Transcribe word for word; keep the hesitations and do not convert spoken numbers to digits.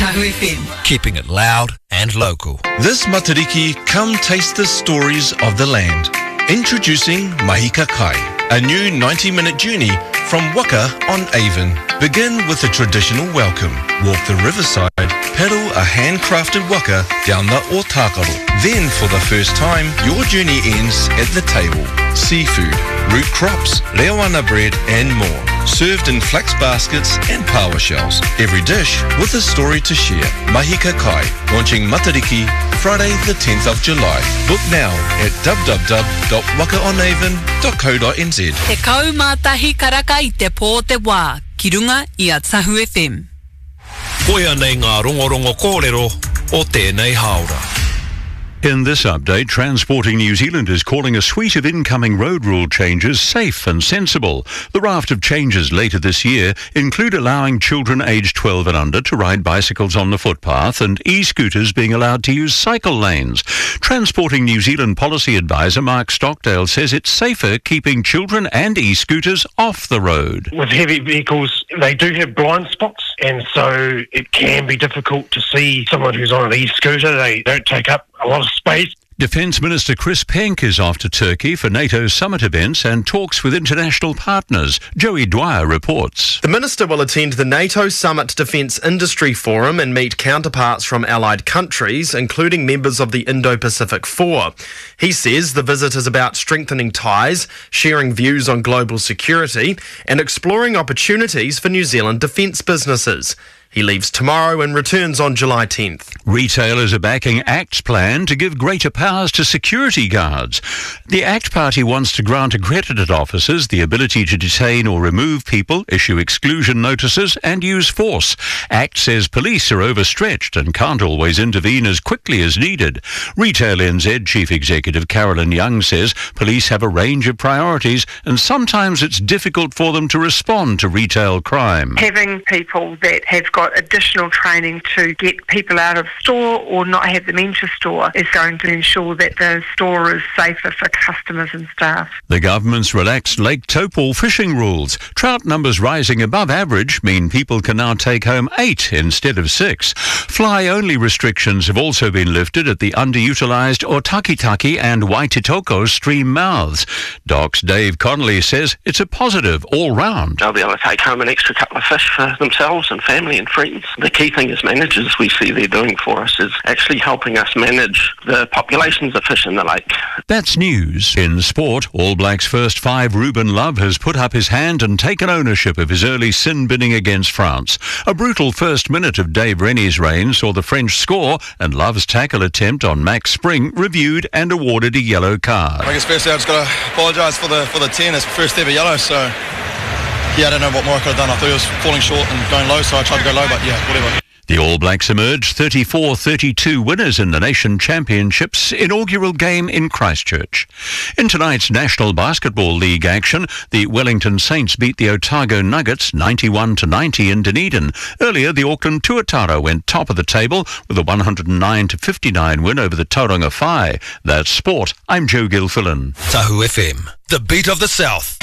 Tahu F M. Keeping it loud and local. This Matariki, come taste the stories of the land. Introducing Mahika Kai, a new ninety minute journey from Waka on Avon. Begin with a traditional welcome. Walk the riverside, paddle a handcrafted waka down the Otakaru. Then, for the first time, your journey ends at the table. Seafood, root crops, leoana bread and more. Served in flax baskets and pawa shells. Every dish with a story to share. Mahika Kai, launching Matariki Friday the tenth of July. Book now at w w w dot waka on avon dot co dot n z. Te kaumātahi karaka i te pō te wā, ki runga i a Tahu F M. Koia nei ngā rongorongo kōrero o tēnei haora. In this update, Transporting New Zealand is calling a suite of incoming road rule changes safe and sensible. The raft of changes later this year include allowing children aged twelve and under to ride bicycles on the footpath and e-scooters being allowed to use cycle lanes. Transporting New Zealand policy advisor Mark Stockdale says it's safer keeping children and e-scooters off the road. With heavy vehicles, they do have blind spots, and so it can be difficult to see someone who's on an e-scooter. They don't take up a lot of space. Defence Minister Chris Penk is off to Turkey for NATO summit events and talks with international partners. Joey Dwyer reports. The Minister will attend the NATO Summit Defence Industry Forum and meet counterparts from allied countries, including members of the Indo-Pacific Four. He says the visit is about strengthening ties, sharing views on global security, and exploring opportunities for New Zealand defence businesses. He leaves tomorrow and returns on July tenth. Retailers are backing ACT's plan to give greater powers to security guards. The ACT Party wants to grant accredited officers the ability to detain or remove people, issue exclusion notices and use force. ACT says police are overstretched and can't always intervene as quickly as needed. Retail N Z Chief Executive Carolyn Young says police have a range of priorities and sometimes it's difficult for them to respond to retail crime. Having people that have got additional training to get people out of store or not have them enter store is going to ensure that the store is safer for customers and staff. The government's relaxed Lake Taupo fishing rules. Trout numbers rising above average mean people can now take home eight instead of six. Fly-only restrictions have also been lifted at the underutilised Otakitaki and Waititoko stream mouths. Doc's Dave Connolly says it's a positive all round. They'll be able to take home an extra couple of fish for themselves and family and friends. The key thing as managers we see they're doing for us is actually helping us manage the populations of fish in the lake. That's news. In sport, All Blacks first five Ruben Love has put up his hand and taken ownership of his early sin binning against France. A brutal first minute of Dave Rennie's reign saw the French score and Love's tackle attempt on Max Spring reviewed and awarded a yellow card. I guess firstly I've just got to apologise for the for the ten. It's first ever yellow, so yeah, I don't know what more I could have done. I thought he was falling short and going low, so I tried to go low, but yeah, whatever. The All Blacks emerged thirty-four thirty-two winners in the Nation Championship's inaugural game in Christchurch. In tonight's National Basketball League action, the Wellington Saints beat the Otago Nuggets ninety-one to ninety in Dunedin. Earlier, the Auckland Tuatara went top of the table with a one hundred nine to fifty-nine win over the Tauranga Whai. That's sport. I'm Joe Gilfillan. Tahu F M, the beat of the South.